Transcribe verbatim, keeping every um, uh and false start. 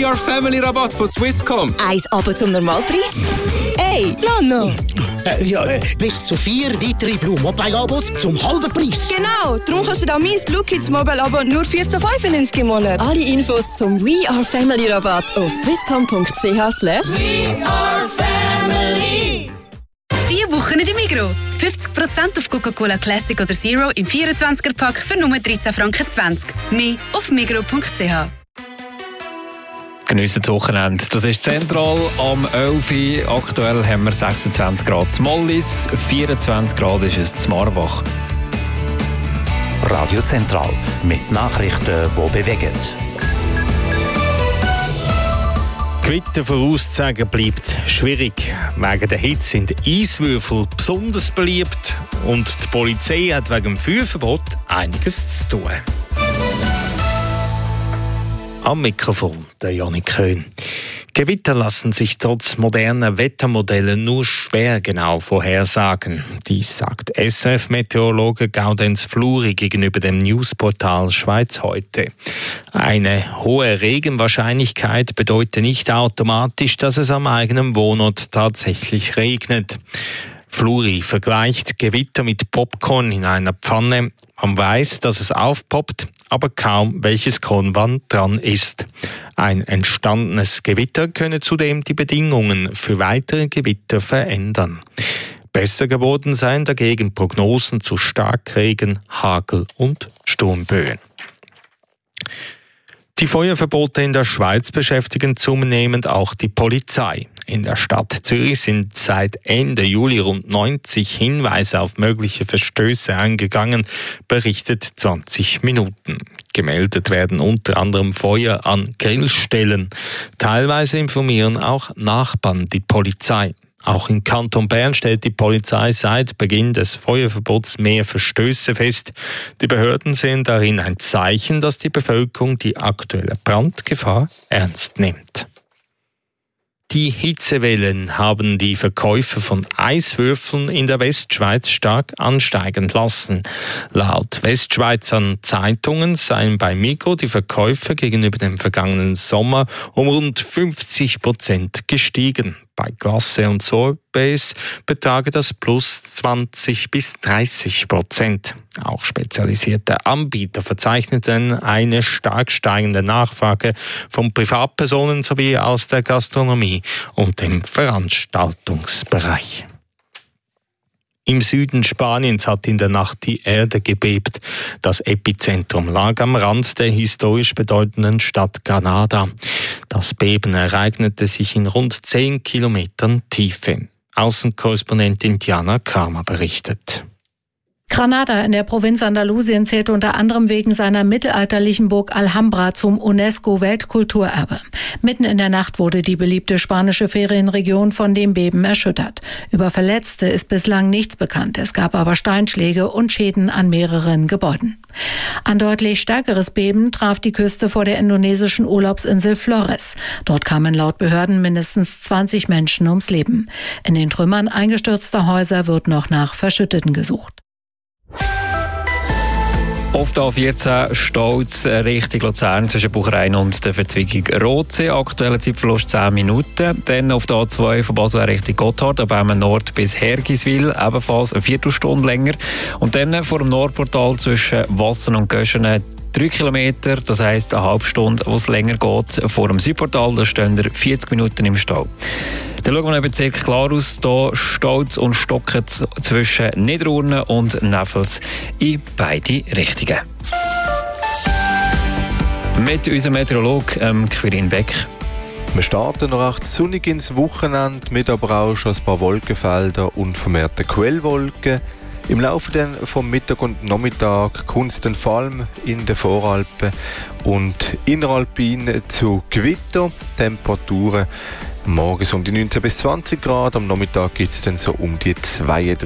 We Are Family Rabatt von Swisscom. Eins aber zum Normalpreis? Ey, Nano! Äh, ja, äh, bis zu vier weitere Blue Mobile Abos zum halben Preis. Genau, darum kannst du da mein Blue Kids Mobile Abo nur vierzehn fünfundneunzig im Monat. Alle Infos zum We Are Family Rabatt auf swisscom punkt c h slash We Are Family. Diese Woche in der Migros. fünfzig Prozent auf Coca-Cola Classic oder Zero im vierundzwanziger Pack für nur dreizehn Franken zwanzig. Mehr auf migros punkt c h. Geniessen das Wochenende. Das ist zentral am elf Uhr. Aktuell haben wir sechsundzwanzig Grad zu Mollis, vierundzwanzig Grad ist es zu Marbach. Radio Zentral mit Nachrichten, die bewegen. Gewitter vorauszusagen bleibt schwierig. Wegen der Hitze sind Eiswürfel besonders beliebt und die Polizei hat wegen dem Feuerverbot einiges zu tun. Am Mikrofon der Janik Köhn. Gewitter lassen sich trotz moderner Wettermodelle nur schwer genau vorhersagen. Dies sagt S R F-Meteorologe Gaudenz Fluri gegenüber dem Newsportal Schweiz heute. Eine hohe Regenwahrscheinlichkeit bedeutet nicht automatisch, dass es am eigenen Wohnort tatsächlich regnet. Fluri vergleicht Gewitter mit Popcorn in einer Pfanne. Man weiß, dass es aufpoppt, aber kaum welches Kornband dran ist. Ein entstandenes Gewitter könne zudem die Bedingungen für weitere Gewitter verändern. Besser geworden seien dagegen Prognosen zu Starkregen, Hagel und Sturmböen. Die Feuerverbote in der Schweiz beschäftigen zunehmend auch die Polizei. In der Stadt Zürich sind seit Ende Juli rund neunzig Hinweise auf mögliche Verstöße eingegangen, berichtet zwanzig Minuten. Gemeldet werden unter anderem Feuer an Grillstellen. Teilweise informieren auch Nachbarn die Polizei. Auch im Kanton Bern stellt die Polizei seit Beginn des Feuerverbots mehr Verstöße fest. Die Behörden sehen darin ein Zeichen, dass die Bevölkerung die aktuelle Brandgefahr ernst nimmt. Die Hitzewellen haben die Verkäufe von Eiswürfeln in der Westschweiz stark ansteigen lassen. Laut Westschweizer Zeitungen seien bei Migros die Verkäufe gegenüber dem vergangenen Sommer um rund fünfzig Prozent gestiegen. Bei Glace und Sorbets betrage das plus zwanzig bis dreißig Prozent. Auch spezialisierte Anbieter verzeichneten eine stark steigende Nachfrage von Privatpersonen sowie aus der Gastronomie und dem Veranstaltungsbereich. Im Süden Spaniens hat in der Nacht die Erde gebebt. Das Epizentrum lag am Rand der historisch bedeutenden Stadt Granada. Das Beben ereignete sich in rund zehn Kilometern Tiefe. Außenkorrespondentin Diana Kramer berichtet. Granada in der Provinz Andalusien zählt unter anderem wegen seiner mittelalterlichen Burg Alhambra zum UNESCO-Weltkulturerbe. Mitten in der Nacht wurde die beliebte spanische Ferienregion von dem Beben erschüttert. Über Verletzte ist bislang nichts bekannt. Es gab aber Steinschläge und Schäden an mehreren Gebäuden. Ein deutlich stärkeres Beben traf die Küste vor der indonesischen Urlaubsinsel Flores. Dort kamen laut Behörden mindestens zwanzig Menschen ums Leben. In den Trümmern eingestürzter Häuser wird noch nach Verschütteten gesucht. Auf der A vierzehn Stolz Richtung Luzern zwischen Buchereien und der Verzweigung Rotsee. Aktueller Zeitverlust zehn Minuten. Dann auf der A zwei von Basel Richtung Gotthard, ab Emmen Nord bis Hergiswil, ebenfalls eine Viertelstunde länger. Und dann vor dem Nordportal zwischen Wassen und Göschenen drei Kilometer, das heisst eine halbe Stunde, wo es länger geht. Vor dem Südportal, da stehen wir vierzig Minuten im Stau. Dann schauen wir noch Bezirk Klarus, hier Stolz und Stocken zwischen Niederurne und Neffels in beide Richtungen. Mit unserem Meteorologen ähm, Quirin Beck. Wir starten noch recht sonnig ins Wochenende, mit aber auch schon ein paar Wolkenfelder und vermehrte Quellwolken. Im Laufe dann vom Mittag und Nachmittag kommt es dann vor allem in den Voralpen und Inneralpin zu Gewitter. Temperaturen morgens um die neunzehn bis zwanzig Grad, am Nachmittag gibt es dann so um die zweiunddreißig